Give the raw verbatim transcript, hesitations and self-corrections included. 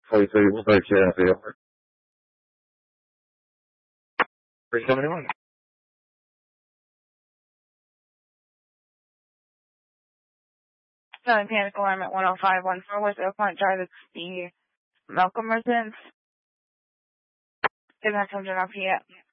forty-three, we'll break you in for you. three seventy-one. Southern Panic Alarm at one oh five one four West Oakmont Drive. It's the Malcolm residence. Did not come to an R P yet.